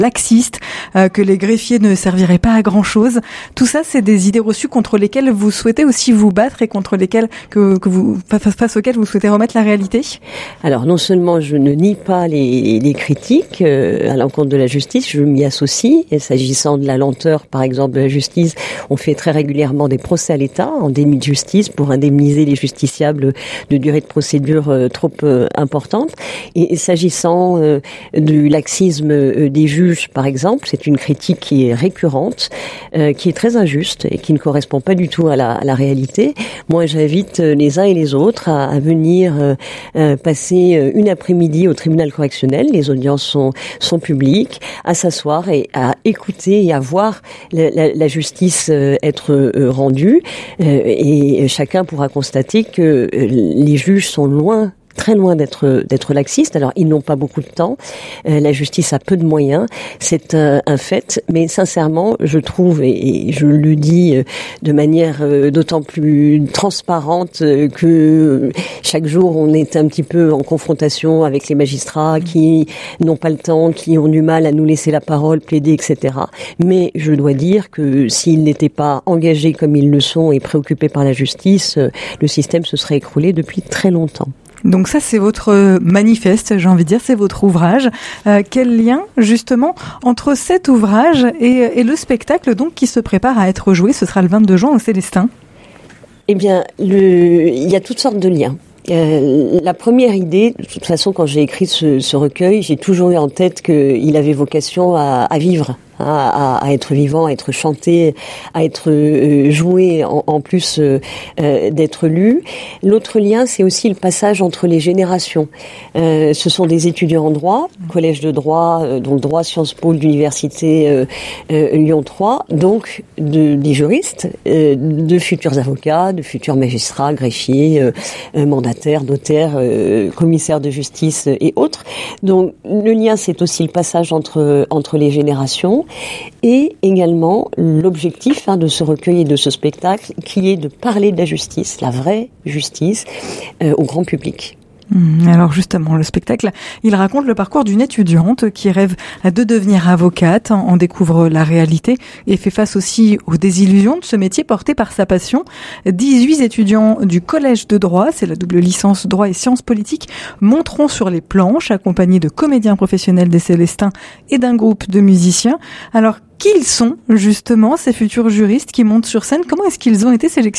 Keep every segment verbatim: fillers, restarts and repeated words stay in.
laxiste, euh, que les greffiers ne serviraient pas à grand chose. Tout ça, c'est des idées reçues contre lesquelles vous souhaitez aussi vous battre et contre lesquelles que, que vous face, face auxquelles vous souhaitez remettre la réalité. Alors non seulement je ne nie pas les, les critiques euh, à l'encontre de la justice, je m'y associe. Et s'agissant de la lenteur, par exemple, de la justice, on fait très régulièrement des procès à l'État en déni de justice pour indemniser les justiciables de durée de procédure euh, trop euh, importante. Et, et s'agissant euh, du laxisme euh, des juges, par exemple, c'est une critique qui est récurrente, euh, qui est très injuste et qui ne correspond pas du tout à la, à la réalité. Moi, j'invite les uns et les autres à, à venir euh, euh, passer une après-midi au tribunal correctionnel. Les audiences sont, sont publiques, à s'asseoir et à écouter et à voir la, la, la justice euh, être euh, rendue. Euh, et chacun pourra constater que euh, les juges sont loin très loin d'être d'être laxiste. Alors, ils n'ont pas beaucoup de temps. Euh, la justice a peu de moyens. C'est euh, un fait. Mais sincèrement, je trouve, et, et je le dis euh, de manière euh, d'autant plus transparente euh, que chaque jour, on est un petit peu en confrontation avec les magistrats qui n'ont pas le temps, qui ont du mal à nous laisser la parole, plaider, et cetera. Mais je dois dire que s'ils n'étaient pas engagés comme ils le sont et préoccupés par la justice, euh, le système se serait écroulé depuis très longtemps. Donc ça, c'est votre manifeste, j'ai envie de dire, c'est votre ouvrage. Euh, quel lien, justement, entre cet ouvrage et, et le spectacle donc qui se prépare à être joué? Ce sera le vingt-deux juin au Célestin. Eh bien, le... il y a toutes sortes de liens. Euh, la première idée, de toute façon, quand j'ai écrit ce, ce recueil, j'ai toujours eu en tête qu'il avait vocation à, à vivre. À, à, à être vivant, à être chanté, à être euh, joué, en, en plus euh, euh, d'être lu. L'autre lien, c'est aussi le passage entre les générations. Euh, ce sont des étudiants en droit, collège de droit, euh, donc droit Sciences Po de l'université euh, euh, Lyon trois, donc de, des juristes, euh, de futurs avocats, de futurs magistrats, greffiers, euh, euh, mandataires, notaires, euh, commissaires de justice euh, et autres. Donc le lien, c'est aussi le passage entre entre les générations. Et également l'objectif hein, de ce recueil et de ce spectacle qui est de parler de la justice, la vraie justice, euh, au grand public. Alors justement, le spectacle, il raconte le parcours d'une étudiante qui rêve de devenir avocate, en découvre la réalité et fait face aussi aux désillusions de ce métier porté par sa passion. dix-huit étudiants du collège de droit, c'est la double licence droit et sciences politiques, monteront sur les planches, accompagnés de comédiens professionnels des Célestins et d'un groupe de musiciens. Alors, qui sont justement ces futurs juristes qui montent sur scène? Comment est-ce qu'ils ont été sélectionnés ?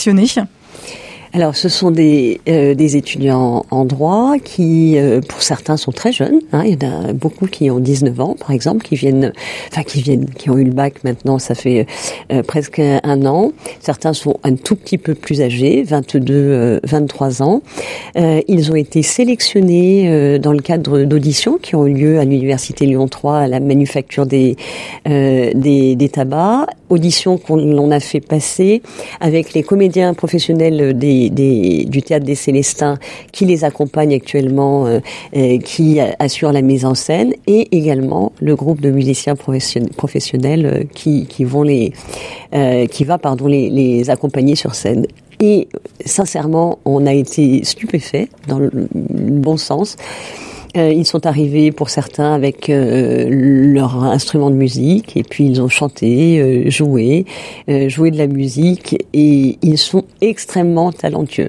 Alors, ce sont des euh, des étudiants en droit qui, euh, pour certains, sont très jeunes. Hein. Il y en a beaucoup qui ont dix-neuf ans, par exemple, qui viennent, enfin qui viennent, qui ont eu le bac maintenant. Ça fait euh, presque un an. Certains sont un tout petit peu plus âgés, vingt-deux, euh, vingt-trois ans. Euh, ils ont été sélectionnés euh, dans le cadre d'auditions qui ont eu lieu à l'université Lyon trois, à la manufacture des euh, des, des tabacs. Auditions qu'on l'on a fait passer avec les comédiens professionnels des Des, du théâtre des Célestins qui les accompagne actuellement, euh, euh, qui assure la mise en scène, et également le groupe de musiciens professionnels, professionnels euh, qui, qui vont les, euh, qui va pardon les, les accompagner sur scène. Et sincèrement, on a été stupéfaits dans le, le bon sens. Euh, ils sont arrivés pour certains avec euh, leur instrument de musique et puis ils ont chanté, euh, joué, euh, joué de la musique et ils sont extrêmement talentueux.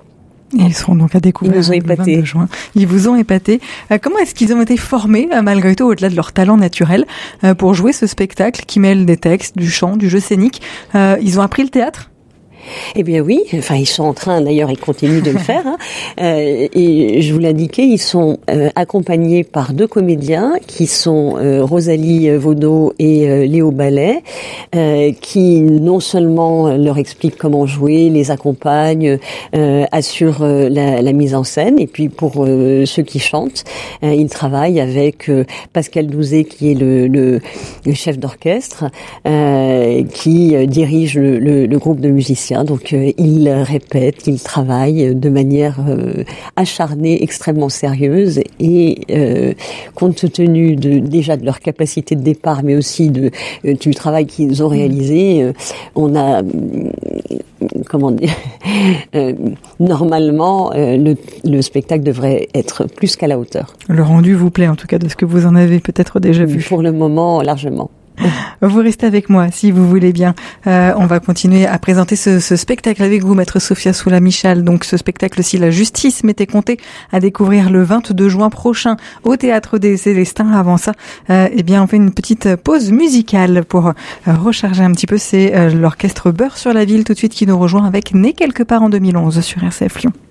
Et ils seront donc à découvrir ils nous ont le épatés. vingt-deux juin. Ils vous ont épaté. Euh, comment est-ce qu'ils ont été formés, euh, malgré tout, au-delà de leur talent naturel, euh, pour jouer ce spectacle qui mêle des textes, du chant, du jeu scénique? euh, Ils ont appris le théâtre? Eh bien oui, enfin ils sont en train, d'ailleurs ils continuent de le faire, hein. euh, et je vous l'indiquais, ils sont euh, accompagnés par deux comédiens qui sont euh, Rosalie Vaudot et euh, Léo Ballet, euh, qui non seulement leur expliquent comment jouer, les accompagnent, euh, assurent euh, la, la mise en scène, et puis pour euh, ceux qui chantent, euh, ils travaillent avec euh, Pascal Douzet qui est le, le, le chef d'orchestre, euh, qui euh, dirige le, le, le groupe de musiciens. Donc euh, ils répètent, ils travaillent de manière euh, acharnée, extrêmement sérieuse, et euh, compte tenu de, déjà de leur capacité de départ, mais aussi de, euh, du travail qu'ils ont réalisé, euh, on a comment dire, euh, normalement, euh, le, le spectacle devrait être plus qu'à la hauteur. Le rendu vous plaît, en tout cas, de ce que vous en avez peut-être déjà vu. Pour le moment, largement. Vous restez avec moi, si vous voulez bien. Euh, on va continuer à présenter ce, ce spectacle avec vous, maître Sophia Soula-Michal. Donc, ce spectacle, si la justice m'était compté, à découvrir le vingt-deux juin prochain au Théâtre des Célestins. Avant ça, euh, eh bien, on fait une petite pause musicale pour euh, recharger un petit peu. C'est euh, l'orchestre Beurre sur la ville, tout de suite, qui nous rejoint avec Né quelque part en deux mille onze sur R C F Lyon.